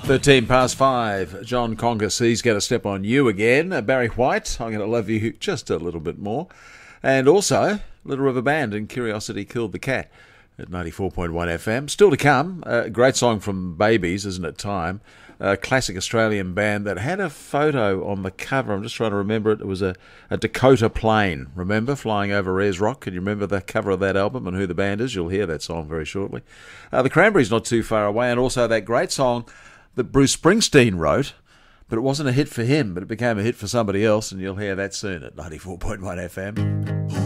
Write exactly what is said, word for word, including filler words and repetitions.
thirteen past five. John Congus, he's going to step on you again. Uh, Barry White, I'm going to love you just a little bit more. And also, Little River Band and Curiosity Killed the Cat at ninety-four point one F M. Still to come, a great song from Babies, Isn't It Time? A classic Australian band that had a photo on the cover. I'm just trying to remember it. It was a, a Dakota plane, remember, flying over Ayers Rock. Can you remember the cover of that album and who the band is? You'll hear that song very shortly. Uh, the Cranberries not too far away, and also that great song that Bruce Springsteen wrote, but it wasn't a hit for him, but it became a hit for somebody else, and you'll hear that soon at ninety-four point one F M.